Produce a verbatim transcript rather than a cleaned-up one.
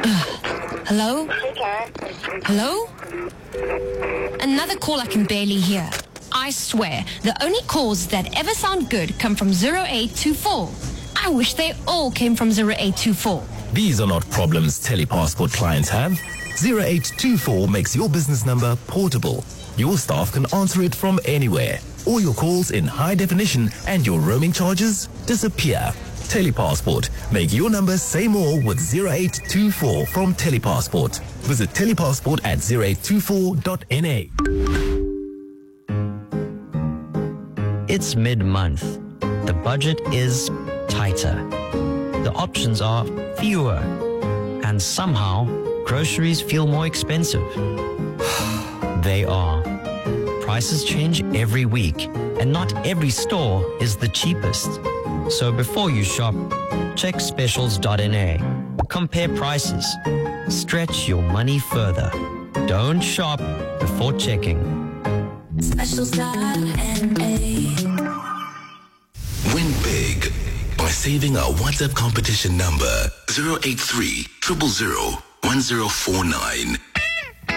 Hello? Hello? Another call I can barely hear. I swear, the only calls that ever sound good come from zero eight two four. I wish they all came from zero eight two four. These are not problems Telepassport clients have. zero eight two four makes your business number portable. Your staff can answer it from anywhere. All your calls in high definition and your roaming charges disappear. Telepassport. Make your number say more with zero eight two four from Telepassport. Visit telepassport at zero eight two four dot n a. It's mid-month. The budget is tighter. The options are fewer. And somehow, groceries feel more expensive. They are. Prices change every week, and not every store is the cheapest. So before you shop, check specials dot n a. Compare prices. Stretch your money further. Don't shop before checking. specials dot n a. Win big by saving our WhatsApp competition number zero eight three, zero zero zero, one zero four nine.